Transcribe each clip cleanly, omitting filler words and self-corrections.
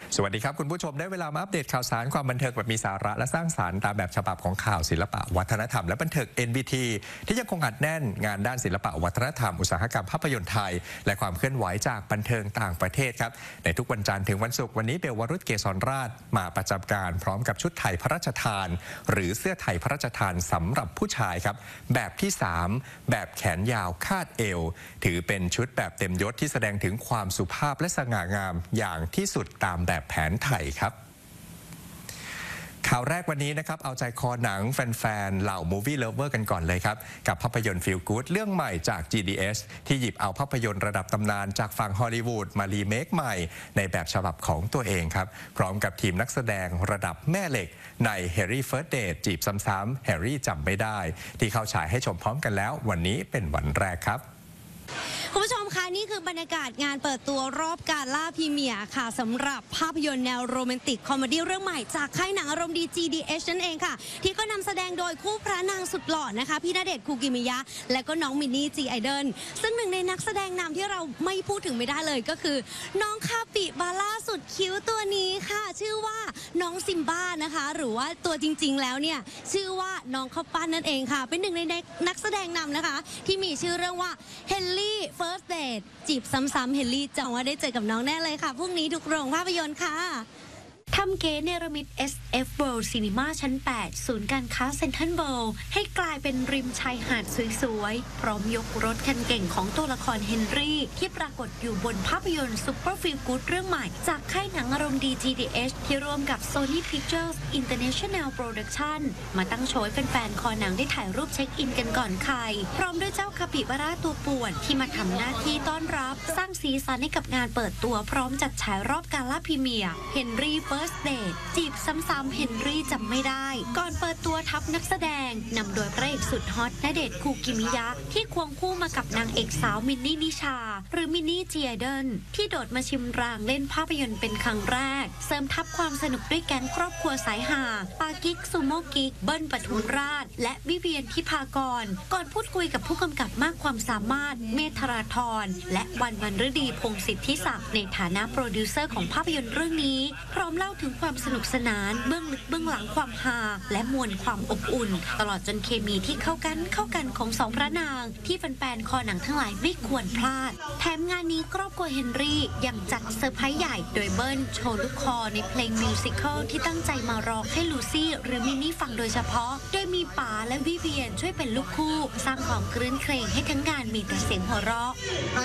สวัสดีครับคุณผู้ชมได้เวลามาอัปเดตข่าวสารความบันเทิงแบบมีสาระและสร้างสรรค์ตามแบบฉบับของข่าวศิลปะวัฒนธรรมและบันเทิง NBT ที่ยังคงอัดแน่นงานด้านศิลปะวัฒนธรรมอุตสาหกรรมภาพยนตร์ไทยและความเคลื่อนไหวจากบันเทิงต่างประเทศครับในทุกวันจันทร์ถึงวันศุกร์วันนี้เบลวรุษเกษรราชมาประจำการพร้อมกับชุดไทยพระราชทานหรือเสื้อไทยพระราชทานสำหรับผู้ชายครับแบบที่3แบบแขนยาวคาดเอวถือเป็นชุดแบบเต็มยศที่แสดงถึงความสุภาพและสง่างามอย่างที่สุดตามแบบแผนไทยครับข่าวแรกวันนี้นะครับเอาใจคอหนังแฟนๆเหล่า Movie Lover กันก่อนเลยครับกับภาพยนตร์ Feel Good เรื่องใหม่จาก GDS ที่หยิบเอาภาพยนตร์ระดับตำนานจากฝั่งฮอลลีวูดมารีเมคใหม่ในแบบฉบับของตัวเองครับพร้อมกับทีมนักแสดงระดับแม่เหล็กใน Harry First Date จีบซ้ำๆ Harry จำไม่ได้ที่เข้าฉายให้ชมพร้อมกันแล้ววันนี้เป็นวันแรกครับคุณผู้ชมคะนี่คือบรรยากาศงานเปิดตัวรอบกาล่าพรีเมียร์ค่ะสำหรับภาพยนตร์แนวโรแมนติกคอมเมดี้เรื่องใหม่จากค่ายหนังอารมณ์ดี GDS นั่นเองค่ะที่ก็นำแสดงโดยคู่พระนางสุดหล่อนะคะพี่ณเดชน์คูกิมิยะและก็น้องมินนี่จีไอเดิลซึ่งหนึ่งในนักแสดงนำที่เราไม่พูดถึงไม่ได้เลยก็คือน้องคาปิบาร่าสุดคิ้วตัวนี้ค่ะชื่อว่าน้องซิมบ้านะคะหรือว่าตัวจริงๆแล้วเนี่ยชื่อว่าน้องข้าวปั้นนั่นเองค่ะเป็นหนึ่งในนักแสดงนำนะคะที่มีชื่อเรื่องว่าเฮนรี่First Date จีบซ้ำๆเฮนรี่จองว่าได้เจอกับน้องแน่เลยค่ะพรุ่งนี้ทุกโรงภาพยนตร์ค่ะทำเก๋เนรมิต SF World Cinema ชั้น 8 ศูนย์การค้าเซ็นทรัลเวิลด์ให้กลายเป็นริมชายหาดสวยๆพร้อมยกรถคันเก่งของตัวละครเฮนรี่ที่ปรากฏอยู่บนภาพยนตร์ Super Feel Good เรื่องใหม่จากค่ายหนังอารมณ์ดี GDS ที่ร่วมกับ Sony Pictures International Production มาตั้งโชว์ให้แฟนๆคอหนังได้ถ่ายรูปเช็คอินกันก่อนใครพร้อมด้วยเจ้าคาปิบาร่าตัวป่วนที่มาทำหน้าที่ต้อนรับสร้างสีสันให้กับงานเปิดตัวพร้อมจัดฉายรอบกาล่าพรีเมียร์เฮนรี่First Date จีบซ้ำๆเฮนรี่จำไม่ได้ก่อนเปิดตัวทัพนักแสดงนำโดยพระเอกสุดฮอตณเดชน์คูกิมิยะที่ควงคู่มากับนางเอกสาวมินนี่นิชาหรือมินนี่จีไอเดิลที่โดดมาชิมรางเล่นภาพยนตร์เป็นครั้งแรกเสริมทัพความสนุกด้วยแก๊งครอบครัวสายหาปากิ๊กซูโม่กิ๊กเบิ้ลปทุมราชและวิเวียนทิพากรก่อนพูดคุยกับผู้กำกับมากความสามารถเมธราธรและวันฤดีพงศิษฐิศักดิ์ในฐานะโปรดิวเซอร์ของภาพยนตร์เรื่องนี้พร้อมเล่าถึงความสนุกสนานเบื้องลึกเบื้องหลังความฮาและมวลความอบอุ่นตลอดจนเคมีที่เข้ากันของสองพระนางที่แฟนๆคอหนังทั้งหลายไม่ควรพลาดแถมงานนี้ครอบครัวเฮนรี่ยังจัดเซอร์ไพรส์ใหญ่โดยเบิ้ลโชว์ลูกคอในเพลงมิวสิคัลที่ตั้งใจมาร้องให้ลูซี่หรือมินนี่ฟังโดยเฉพาะโดยมีป๋าและวิเวียนช่วยเป็นลูกคู่สร้างความครื้นเครงให้ทั้งงานมีแต่เสียงหัวเราะ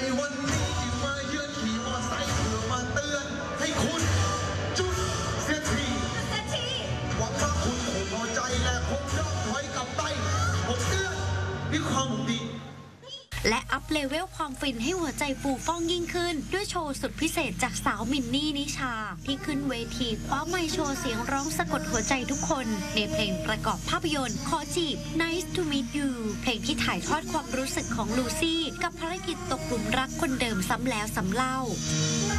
และอัพเลเวลความฟินให้หัวใจฟูฟ่องยิ่งขึ้นด้วยโชว์สุดพิเศษจากสาวมินนี่นิชาที่ขึ้นเวทีคว้าไมค์โชว์เสียงร้องสะกดหัวใจทุกคนในเพลงประกอบภาพยนตร์ขอจีบ Nice to meet you เพลงที่ถ่ายทอดความรู้สึกของลูซี่กับภารกิจตกหลุมรักคนเดิมซ้ำแล้วซ้ำเล่า